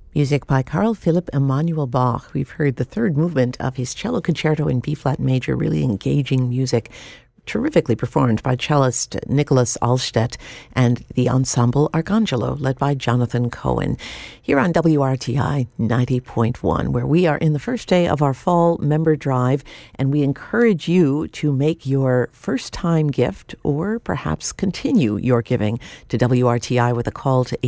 Music by Carl Philipp Emanuel Bach. We've heard the third movement of his cello concerto in B-flat major, really engaging music, terrifically performed by cellist Nicholas Alstedt and the ensemble Arcangelo, led by Jonathan Cohen, here on WRTI 90.1, where we are in the first day of our fall member drive, and we encourage you to make your first-time gift or perhaps continue your giving to WRTI with a call to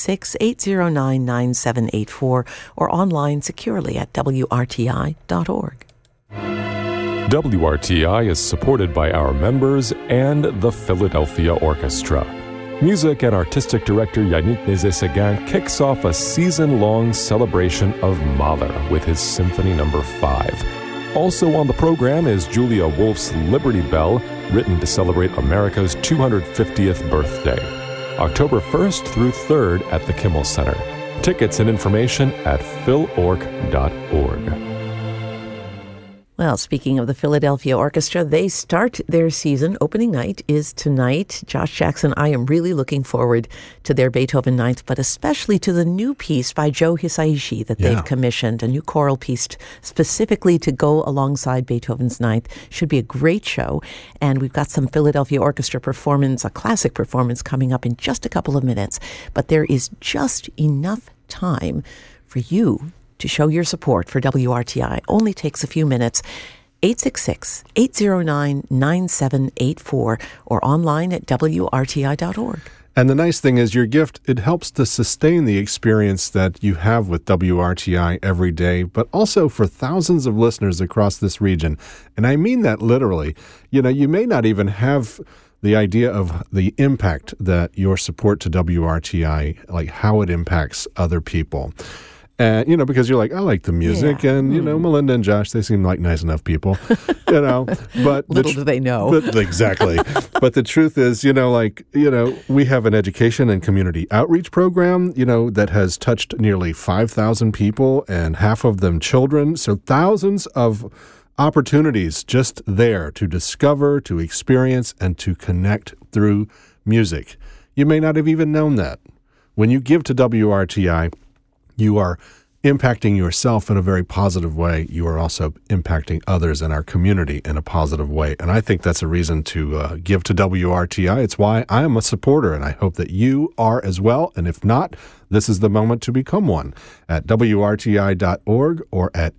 866-809-9784 or online securely at WRTI.org. WRTI is supported by our members and the Philadelphia Orchestra. Music and artistic director Yannick Nézet-Séguin kicks off a season-long celebration of Mahler with his Symphony No. 5. Also on the program is Julia Wolf's Liberty Bell, written to celebrate America's 250th birthday. October 1st through 3rd at the Kimmel Center. Tickets and information at philorg.org. Well, speaking of the Philadelphia Orchestra, they start their season. Opening night is tonight. Josh Jackson, I am really looking forward to their Beethoven Ninth, but especially to the new piece by Joe Hisaishi that they've commissioned, a new choral piece specifically to go alongside Beethoven's Ninth. Should be a great show. And we've got some Philadelphia Orchestra performance, a classic performance coming up in just a couple of minutes. But there is just enough time for you to show your support for WRTI. Only takes a few minutes. 866-809-9784 or online at WRTI.org. And the nice thing is your gift, it helps to sustain the experience that you have with WRTI every day, but also for thousands of listeners across this region. And I mean that literally. You know, you may not even have the idea of the impact that your support to WRTI, like how it impacts other people. And, you know, because you're like, I like the music, and, you know, Melinda and Josh, they seem like nice enough people, you know. But little do they know. Exactly. But the truth is, you know, like, you know, we have an education and community outreach program, you know, that has touched nearly 5,000 people, and half of them children. So thousands of opportunities just there to discover, to experience, and to connect through music. You may not have even known that. When you give to WRTI, you are impacting yourself in a very positive way. You are also impacting others in our community in a positive way. And I think that's a reason to give to WRTI. It's why I am a supporter, and I hope that you are as well. And if not, this is the moment to become one at WRTI.org or at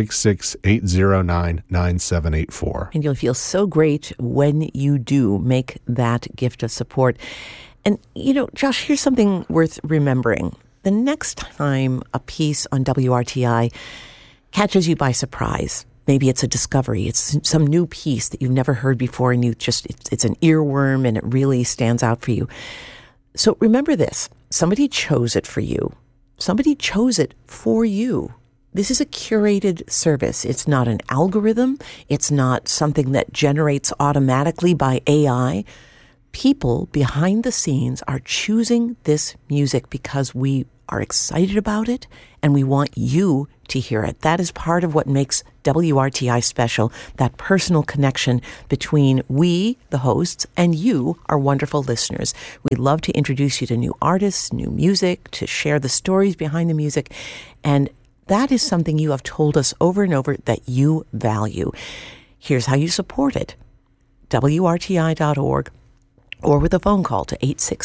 866-809-9784. And you'll feel so great when you do make that gift of support. And, you know, Josh, here's something worth remembering. The next time a piece on WRTI catches you by surprise, maybe it's a discovery, it's some new piece that you've never heard before, and it's an earworm and it really stands out for you. So remember this, somebody chose it for you. Somebody chose it for you. This is a curated service. It's not an algorithm. It's not something that generates automatically by AI. People behind the scenes are choosing this music because we are excited about it and we want you to hear it. That is part of what makes WRTI special, that personal connection between we, the hosts, and you, our wonderful listeners. We love to introduce you to new artists, new music, to share the stories behind the music, and that is something you have told us over and over that you value. Here's how you support it. WRTI.org. or with a phone call to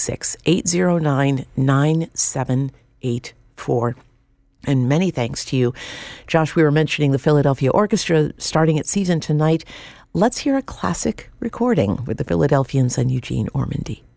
866-809-9784. And many thanks to you. Josh, we were mentioning the Philadelphia Orchestra starting its season tonight. Let's hear a classic recording with the Philadelphians and Eugene Ormandy.